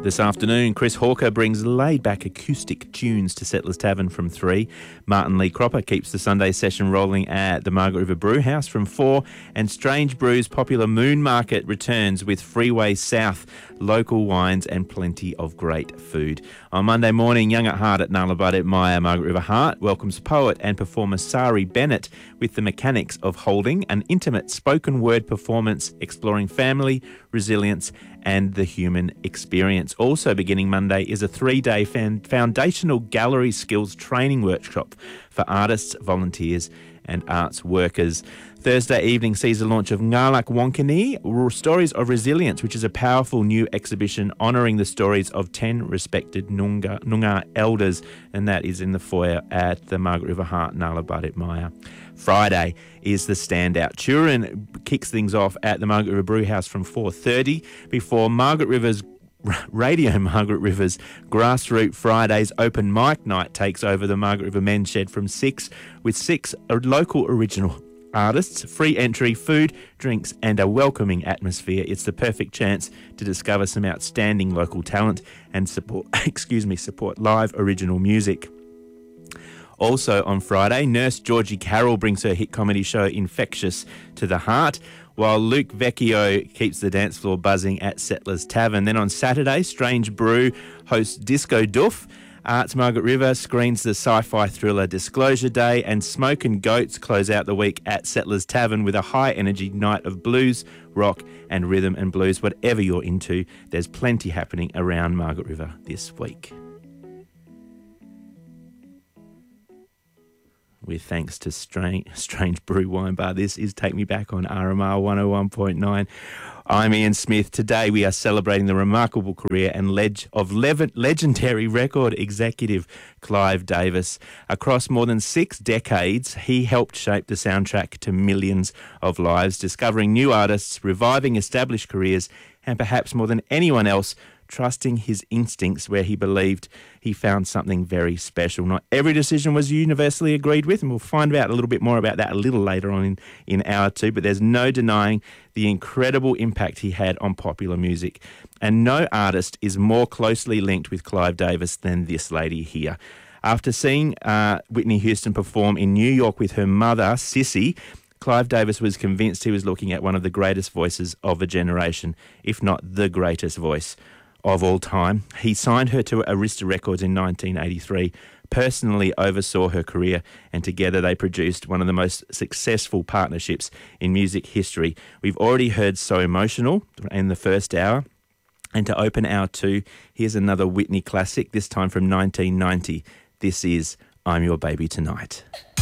This afternoon, Chris Hawker brings laid-back acoustic tunes to Settlers Tavern from 3. Martin Lee Cropper keeps the Sunday session rolling at the Margaret River Brew House from 4. And Strange Brew's popular Moon Market returns with Freeway South, local wines and plenty of great food. On Monday morning, Young at Heart at Nullarbut Maya Margaret River Heart welcomes poet and performer Sari Bennett with The Mechanics of Holding, an intimate spoken word performance exploring family, resilience and the human experience. Also beginning Monday is a 3-day foundational gallery skills training workshop for artists, volunteers and arts workers. Thursday evening sees the launch of Ngalak Wonkani, Stories of Resilience, which is a powerful new exhibition honouring the stories of 10 respected Noongar elders, and that is in the foyer at the Margaret River Heart, Nullarbut Maya. Friday is the standout. Turin kicks things off at the Margaret River Brew House from 4:30 before Margaret River's Grassroot Fridays open mic night takes over the Margaret River Men's Shed from 6 with 6 local original artists, free entry, food, drinks and a welcoming atmosphere. It's the perfect chance to discover some outstanding local talent and support live original music. Also on Friday, nurse Georgie Carroll brings her hit comedy show Infectious to the Heart, while Luke Vecchio keeps the dance floor buzzing at Settlers Tavern. Then on Saturday, Strange Brew hosts Disco Duff. Arts Margaret River screens the sci-fi thriller Disclosure Day, and Smoke and Goats close out the week at Settlers Tavern with a high-energy night of blues, rock and rhythm and blues. Whatever you're into, there's plenty happening around Margaret River this week. With thanks to Strange Brew Wine Bar. This is Take Me Back on RMR 101.9. I'm Ian Smith. Today we are celebrating the remarkable career and legendary record executive Clive Davis. Across more than 6 decades, he helped shape the soundtrack to millions of lives, discovering new artists, reviving established careers, and perhaps more than anyone else, trusting his instincts where he believed he found something very special. Not every decision was universally agreed with, and we'll find out a little bit more about that a little later on in hour 2, but there's no denying the incredible impact he had on popular music. And no artist is more closely linked with Clive Davis than this lady here. After seeing Whitney Houston perform in New York with her mother, Sissy, Clive Davis was convinced he was looking at one of the greatest voices of a generation, if not the greatest voice of all time. He signed her to Arista Records in 1983, personally oversaw her career, and together they produced one of the most successful partnerships in music history. We've already heard So Emotional in the first hour, and to open hour 2, here's another Whitney classic, this time from 1990. This is I'm Your Baby Tonight.